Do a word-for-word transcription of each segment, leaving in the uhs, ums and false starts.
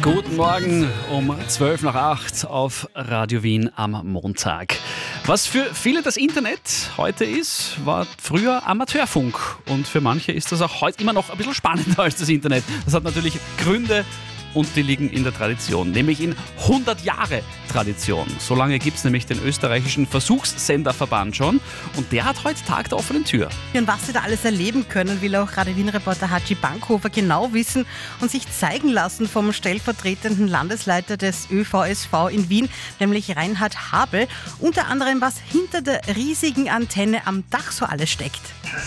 Guten Morgen um zwölf nach acht auf Radio Wien am Montag. Was für viele das Internet heute ist, war früher Amateurfunk. Und für manche ist das auch heute immer noch ein bisschen spannender als das Internet. Das hat natürlich Gründe und die liegen in der Tradition, nämlich in hundert Jahre Tradition. So lange gibt es nämlich den österreichischen Versuchssenderverband schon und der hat heute Tag der offenen Tür. Und was sie da alles erleben können, will auch Radio Wien-Reporter Hatschi Bankhofer genau wissen und sich zeigen lassen vom stellvertretenden Landesleiter des Ö V S V in Wien, nämlich Reinhard Habel. Unter anderem, was hinter der riesigen Antenne am Dach so alles steckt.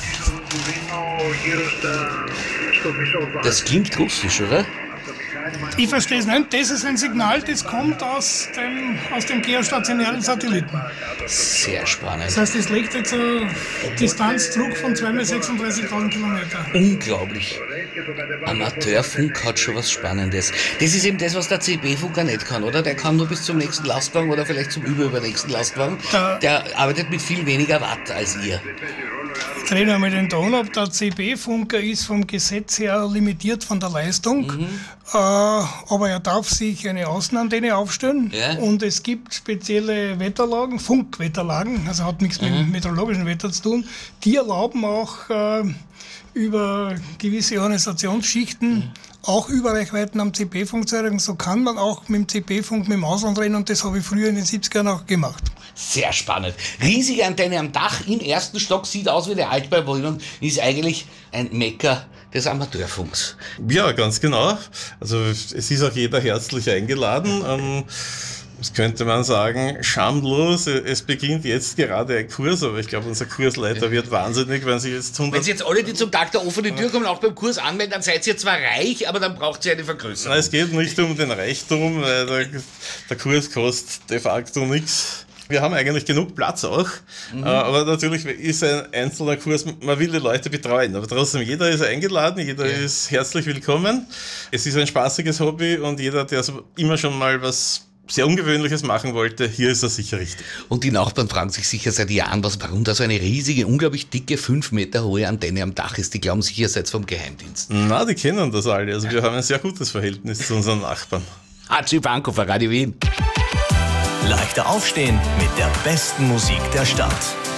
Das klingt russisch, oder? Ich verstehe es nicht. Das ist ein Signal, das kommt aus dem, aus dem geostationären Satelliten. Sehr spannend. Das heißt, es legt jetzt eine Distanz zurück von zweihundertsechsunddreißigtausend Kilometer. Unglaublich. Amateurfunk hat schon was Spannendes. Das ist eben das, was der C B-Funker nicht kann, oder? Der kann nur bis zum nächsten Lastwagen oder vielleicht zum überübernächsten Lastwagen. Der, der arbeitet mit viel weniger Watt als ihr. Ich drehe einmal den Ton ab. Der C B-Funker ist vom Gesetz her limitiert von der Leistung, mhm. äh, aber er darf sich eine Außenantenne aufstellen ja. Und es gibt spezielle Wetterlagen, Funkwetterlagen, also hat nichts mhm. mit meteorologischem Wetter zu tun, die erlauben auch äh, über gewisse Ionisationssschichten mhm. auch Überreichweiten am C B-Funk zu erreichen. So kann man auch mit dem C B-Funk mit dem Ausland reden und das habe ich früher in den siebzigern auch gemacht. Sehr spannend. Riesige Antenne am Dach im ersten Stock, sieht aus wie eine Altbauwohnung, ist eigentlich ein Mecker des Amateurfunks. Ja, ganz genau. Also es ist auch jeder herzlich eingeladen. Ähm, das könnte man sagen, schamlos. Es beginnt jetzt gerade ein Kurs, aber ich glaube, unser Kursleiter ja. wird wahnsinnig, wenn Sie jetzt hundert... Wenn Sie jetzt alle, die zum Tag der offenen Tür kommen, auch beim Kurs anmelden, dann seid ihr zwar reich, aber dann braucht ihr eine Vergrößerung. Nein, es geht nicht um den Reichtum, weil der, der Kurs kostet de facto nichts. Wir haben eigentlich genug Platz auch, mhm. aber natürlich ist ein einzelner Kurs, man will die Leute betreuen, aber trotzdem, jeder ist eingeladen, jeder ja. ist herzlich willkommen. Es ist ein spaßiges Hobby und jeder, der so immer schon mal was sehr Ungewöhnliches machen wollte, hier ist er sicher richtig. Und die Nachbarn fragen sich sicher seit Jahren, was, warum da so eine riesige, unglaublich dicke, fünf Meter hohe Antenne am Dach ist. Die glauben sicher, ihr seid vom Geheimdienst. Na, die kennen das alle. Also wir haben ein sehr gutes Verhältnis zu unseren Nachbarn. Hatschi Bankhofer, Radio Wien. Leichter aufstehen mit der besten Musik der Stadt.